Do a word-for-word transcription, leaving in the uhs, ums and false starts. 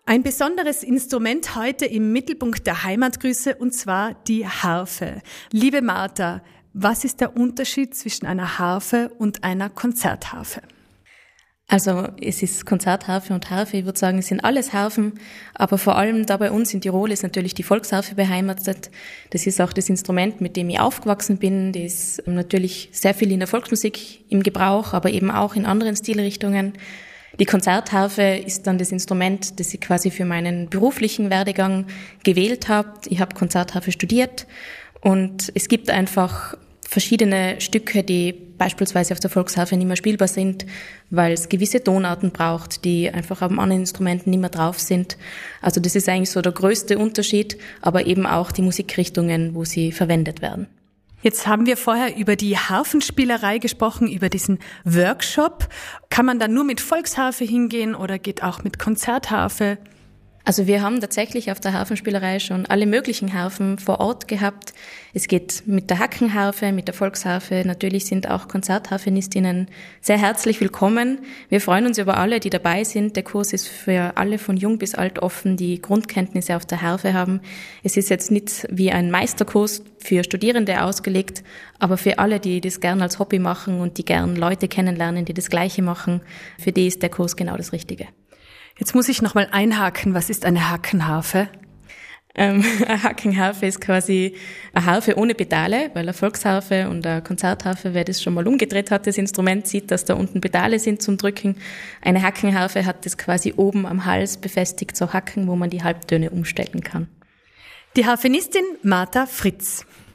Ein besonderes Instrument heute im Mittelpunkt der Heimatgrüße, und zwar die Harfe. Liebe Martha, was ist der Unterschied zwischen einer Harfe und einer Konzertharfe? Also es ist Konzertharfe und Harfe, ich würde sagen, es sind alles Harfen, aber vor allem da bei uns in Tirol ist natürlich die Volksharfe beheimatet. Das ist auch das Instrument, mit dem ich aufgewachsen bin. Das ist natürlich sehr viel in der Volksmusik im Gebrauch, aber eben auch in anderen Stilrichtungen. Die Konzertharfe ist dann das Instrument, das ich quasi für meinen beruflichen Werdegang gewählt habe. Ich habe Konzertharfe studiert und es gibt einfach verschiedene Stücke, die beispielsweise auf der Volksharfe nicht mehr spielbar sind, weil es gewisse Tonarten braucht, die einfach auf anderen Instrumenten nicht mehr drauf sind. Also das ist eigentlich so der größte Unterschied, aber eben auch die Musikrichtungen, wo sie verwendet werden. Jetzt haben wir vorher über die Harfenspielerei gesprochen, über diesen Workshop. Kann man da nur mit Volksharfe hingehen oder geht auch mit Konzertharfe? Also wir haben tatsächlich auf der Harfenspielerei schon alle möglichen Harfen vor Ort gehabt. Es geht mit der Hackenharfe, mit der Volksharfe. Natürlich sind auch Konzertharfenistinnen sehr herzlich willkommen. Wir freuen uns über alle, die dabei sind. Der Kurs ist für alle von jung bis alt offen, die Grundkenntnisse auf der Harfe haben. Es ist jetzt nicht wie ein Meisterkurs für Studierende ausgelegt, aber für alle, die das gern als Hobby machen und die gern Leute kennenlernen, die das Gleiche machen, für die ist der Kurs genau das Richtige. Jetzt muss ich nochmal einhaken. Was ist eine Hackenharfe? Ähm, eine Hackenharfe ist quasi eine Harfe ohne Pedale, weil eine Volksharfe und eine Konzertharfe, wer das schon mal umgedreht hat, das Instrument sieht, dass da unten Pedale sind zum Drücken. Eine Hackenharfe hat das quasi oben am Hals befestigt, so Hacken, wo man die Halbtöne umstellen kann. Die Harfenistin Martha Fritz.